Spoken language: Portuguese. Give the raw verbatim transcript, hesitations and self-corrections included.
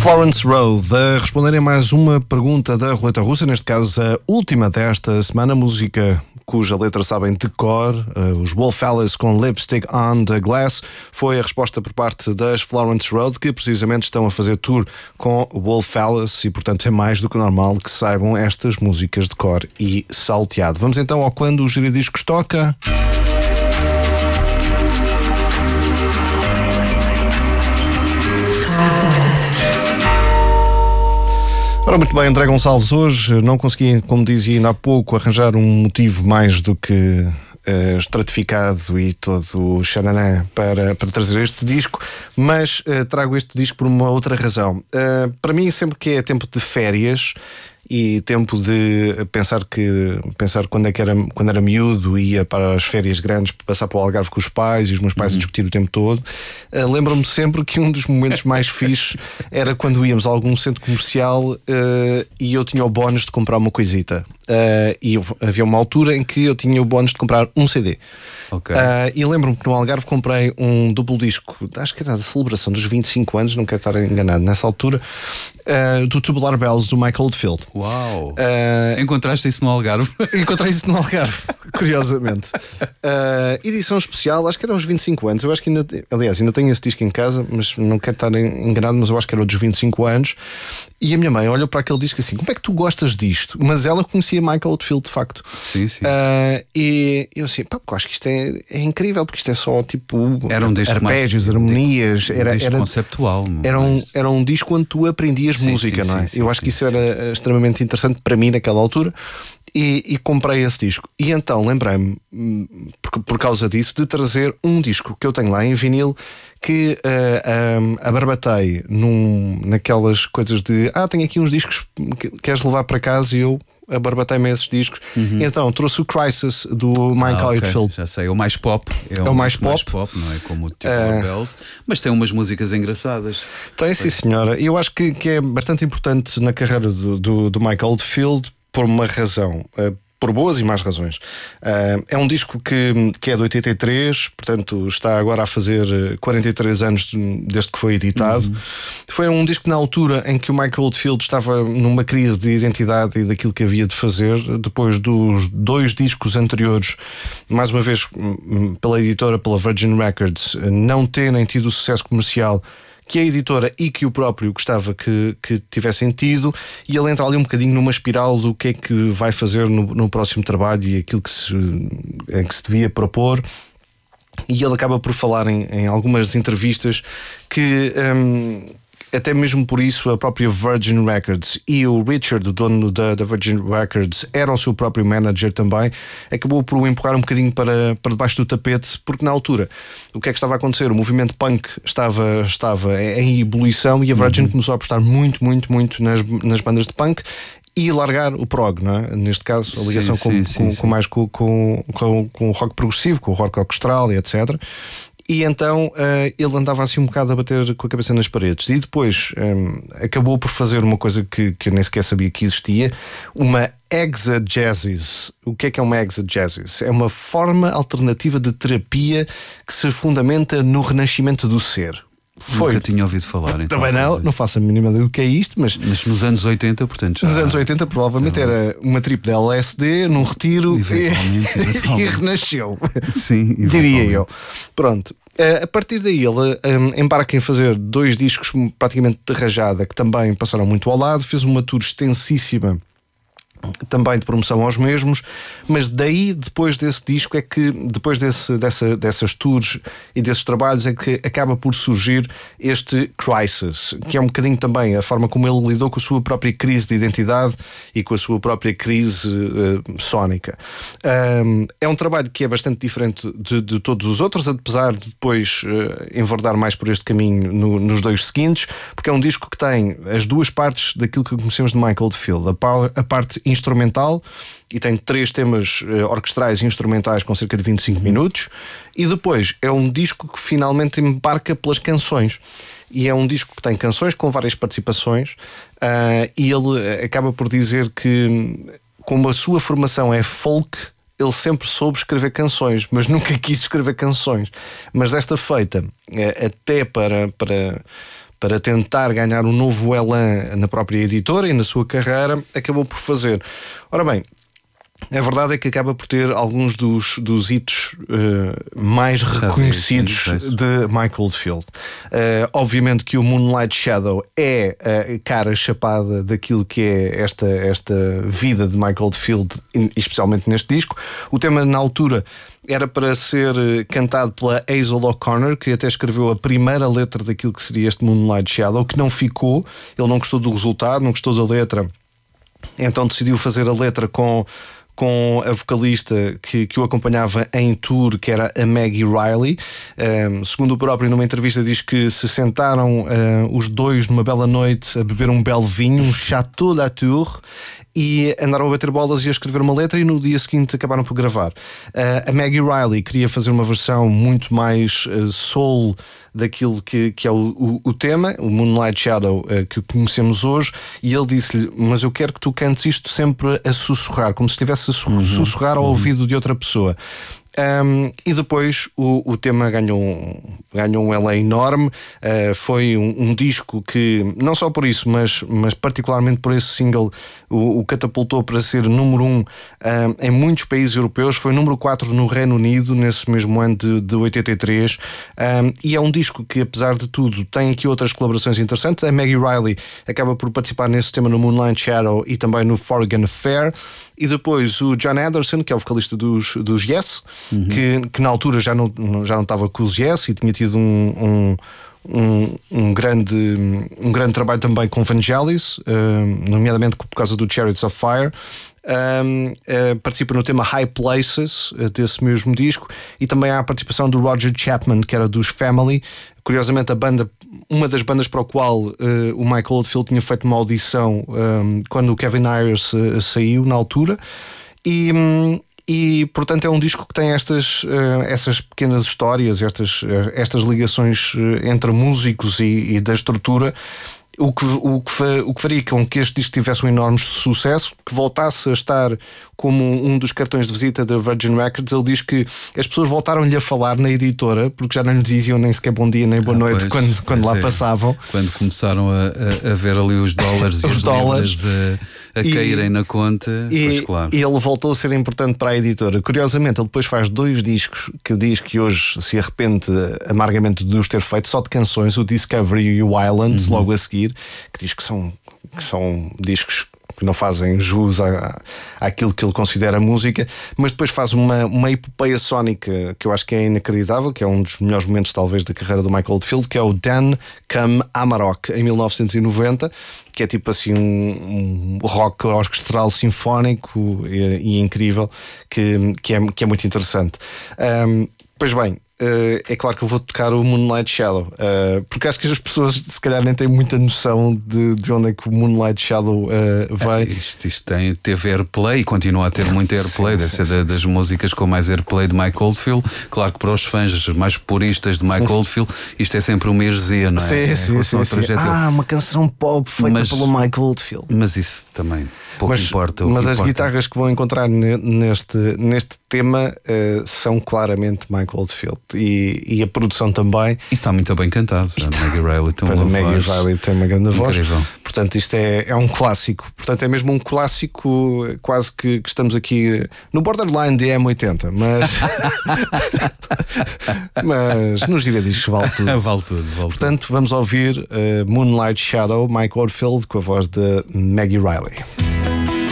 Florence Road a responder a mais uma pergunta da Roleta Russa, neste caso a última desta semana, música cuja letra sabem de cor, uh, os Wolf Alice com Lipstick on the Glass, foi a resposta por parte das Florence Road, que precisamente estão a fazer tour com Wolf Alice e portanto é mais do que normal que saibam estas músicas de cor e salteado. Vamos então ao Quando o Giradiscos toca. Ora, muito bem, André Gonçalves, hoje não consegui, como dizia ainda há pouco, arranjar um motivo mais do que uh, estratificado e todo o xananã para, para trazer este disco, mas uh, trago este disco por uma outra razão. Uh, para mim, sempre que é tempo de férias e tempo de pensar que pensar quando é que era quando era miúdo, ia para as férias grandes, passar para o Algarve com os pais e os meus pais uhum. a discutir o tempo todo, uh, lembro-me sempre que um dos momentos mais fixes era quando íamos a algum centro comercial uh, e eu tinha o bónus de comprar uma coisita. Uh, e eu, havia uma altura em que eu tinha o bónus de comprar um C D. Okay. Uh, e lembro-me que no Algarve comprei um duplo disco, acho que era da celebração dos vinte e cinco anos, não quero estar enganado nessa altura, uh, do Tubular Bells do Mike Oldfield. Uau! Uh, Encontraste isso no Algarve? Encontrei isso no Algarve, curiosamente. Uh, edição especial, acho que era aos vinte e cinco anos. Eu acho que ainda, aliás, ainda tenho esse disco em casa, mas não quero estar enganado, mas eu acho que era dos vinte e cinco anos. E a minha mãe olhou para aquele disco assim: como é que tu gostas disto? Mas ela conhecia Michael Oldfield de facto. Sim, sim. Uh, e eu assim, pá, eu acho que isto é, é incrível, porque isto é só tipo era um arpégios, mais, harmonias. Um era, disco era conceptual. Era um, era um disco onde tu aprendias sim, música, sim, não é? Sim, eu sim, acho que isso sim, era sim. extremamente interessante para mim naquela altura. E, e comprei esse disco. E então lembrei-me, por, por causa disso, de trazer um disco que eu tenho lá em vinil, que uh, um, abarbatei num, naquelas coisas de ah, tenho aqui uns discos que queres levar para casa, e eu abarbatei-me esses discos. Uhum. E então trouxe o Crisis do Mike ah, Oldfield. Okay. Já sei, é o mais pop. É, é o mais pop. mais pop, não é como o Tubular uh, Bells, mas tem umas músicas engraçadas. Tem, sim, senhora. E eu acho que, que é bastante importante na carreira do, do, do Mike Oldfield, por uma razão, uh, por boas e más razões. Uh, é um disco que, que é de oitenta e três, portanto está agora a fazer quarenta e três anos desde que foi editado. Uhum. Foi um disco na altura em que o Michael Oldfield estava numa crise de identidade e daquilo que havia de fazer, depois dos dois discos anteriores, mais uma vez pela editora, pela Virgin Records, não terem tido o sucesso comercial que a editora e que o próprio gostava que, que tivessem tido, e ele entra ali um bocadinho numa espiral do que é que vai fazer no, no próximo trabalho e aquilo que se, é, que se devia propor. E ele acaba por falar em, em algumas entrevistas que hum, até mesmo por isso a própria Virgin Records e o Richard, o dono da, da Virgin Records, era o seu próprio manager também, acabou por o empurrar um bocadinho para, para debaixo do tapete, porque na altura o que é que estava a acontecer? O movimento punk estava, estava em ebulição e a Virgin uhum. começou a apostar muito, muito, muito nas, nas bandas de punk e largar o prog, não é? Neste caso, a ligação sim, com, sim, com, sim, com sim. mais com, com, com, com o rock progressivo, com o rock orquestral e etcétera. E então uh, ele andava assim um bocado a bater com a cabeça nas paredes. E depois um, acabou por fazer uma coisa que, que eu nem sequer sabia que existia, uma exegesis. O que é que é uma exegesis? É uma forma alternativa de terapia que se fundamenta no renascimento do ser. Foi. Nunca tinha ouvido falar. Então, também não, não faço a mínima ideia do que é isto, mas... Mas nos anos oitenta, portanto já... Nos anos oitenta provavelmente já... era uma trip de L S D num retiro eventualmente, e... eventualmente. e renasceu. Sim, diria eu. Pronto. A partir daí ele um, embarca em fazer dois discos praticamente de rajada, que também passaram muito ao lado, fez uma tour extensíssima também de promoção aos mesmos, mas daí, depois desse disco, é que depois desse, dessa, dessas tours e desses trabalhos, é que acaba por surgir este Crisis, que é um bocadinho também a forma como ele lidou com a sua própria crise de identidade e com a sua própria crise uh, sónica. Um, é um trabalho que é bastante diferente de, de todos os outros, apesar de depois uh, enverdar mais por este caminho no, nos dois seguintes, porque é um disco que tem as duas partes daquilo que conhecemos de Michael Oldfield, a, par, a parte instrumental, e tem três temas uh, orquestrais e instrumentais com cerca de vinte e cinco minutos, e depois é um disco que finalmente embarca pelas canções, e é um disco que tem canções com várias participações, uh, e ele acaba por dizer que, como a sua formação é folk, ele sempre soube escrever canções, mas nunca quis escrever canções. Mas desta feita, até para, para, para tentar ganhar um novo elan na própria editora e na sua carreira, acabou por fazer. Ora bem, a verdade é que acaba por ter alguns dos, dos hitos uh, mais Já reconhecidos vi, sim, de Mike Oldfield. Uh, obviamente que o Moonlight Shadow é a cara chapada daquilo que é esta, esta vida de Mike Oldfield, especialmente neste disco. O tema, na altura, era para ser cantado pela Hazel O'Connor, que até escreveu a primeira letra daquilo que seria este Moonlight Shadow, que não ficou. Ele não gostou do resultado, não gostou da letra, então decidiu fazer a letra com... com a vocalista que, que o acompanhava em tour, que era a Maggie Riley. Um, segundo o próprio, numa entrevista, diz que se sentaram uh, os dois numa bela noite a beber um belo vinho, um Chateau Latour, e andaram a bater bolas e a escrever uma letra, e no dia seguinte acabaram por gravar. Uh, a Maggie Riley queria fazer uma versão muito mais uh, soul daquilo que, que é o, o, o tema, o Moonlight Shadow, uh, que conhecemos hoje, e ele disse-lhe: mas eu quero que tu cantes isto sempre a sussurrar, como se estivesse a uhum. sussurrar ao uhum. ouvido de outra pessoa. Um, e depois o, o tema ganhou um, ganhou um elan enorme. Uh, foi um, um disco que, não só por isso, mas, mas particularmente por esse single, o, o catapultou para ser número um um em muitos países europeus. Foi número quatro no Reino Unido nesse mesmo ano de, de oitenta e três. Um, e é um disco que, apesar de tudo, tem aqui outras colaborações interessantes. A Maggie Riley acaba por participar nesse tema no Moonlight Shadow e também no Foreign Affair. E depois o John Anderson, que é o vocalista dos, dos Yes, uhum. que, que na altura já não, já não estava com os Yes e tinha tido um, um, um, um, grande, um grande trabalho também com Vangelis, uh, nomeadamente por causa do Chariots of Fire. Um, uh, participa no tema High Places, uh, desse mesmo disco, e também há a participação do Roger Chapman, que era dos Family. Curiosamente, a banda, uma das bandas para o qual uh, o Mike Oldfield tinha feito uma audição um, quando o Kevin Ayers uh, saiu na altura, e, um, e portanto é um disco que tem estas, uh, essas pequenas histórias, estas, uh, estas ligações uh, entre músicos e, e da estrutura. O que, o, que, o que faria com que este disco tivesse um enorme sucesso, que voltasse a estar como um dos cartões de visita da Virgin Records. Ele diz que as pessoas voltaram-lhe a falar na editora, porque já não lhe diziam nem sequer bom dia nem boa ah, noite pois, quando, quando lá é. passavam. Quando começaram a, a, a ver ali os dólares e os dólares a, a e, caírem na conta. E, pois, claro. e ele voltou a ser importante para a editora. Curiosamente, ele depois faz dois discos que diz que hoje se arrepende amargamente de os ter feito, só de canções, o Discovery e o Islands, uhum. logo a seguir, que diz que são, que são discos que não fazem jus à, àquilo que ele considera música, mas depois faz uma, uma epopeia sónica que eu acho que é inacreditável, que é um dos melhores momentos talvez da carreira do Mike Oldfield, que é o Dan Come Amarok, em mil novecentos e noventa, que é tipo assim um, um rock orquestral sinfónico e, e incrível, que, que, é, que é muito interessante. Um, pois bem, Uh, é claro que eu vou tocar o Moonlight Shadow, uh, porque acho que as pessoas se calhar nem têm muita noção de, de onde é que o Moonlight Shadow uh, vai. É, isto, isto tem, teve airplay e continua a ter muito airplay. Sim, deve sim, ser sim, das sim. músicas com mais airplay de Mike Oldfield. Claro que para os fãs mais puristas de Mike Oldfield isto é sempre uma heresia, não é? Sim, sim, sim, sim. Ah, uma canção pop feita mas, pelo Mike Oldfield. Mas isso também pouco mas, importa. Mas que as importa. guitarras que vão encontrar neste, neste tema uh, são claramente Mike Oldfield. E, e a produção também. E está muito bem cantado. A está. Maggie Riley tem uma, a Maggie Riley tem uma grande voz. Incrível. Portanto, isto é, é um clássico. Portanto, é mesmo um clássico, quase que, que estamos aqui no borderline de M oitenta, mas mas nos giradiscos vale tudo. Vale tudo, vale Portanto, vamos ouvir uh, Moonlight Shadow, Mike Oldfield, com a voz de Maggie Riley.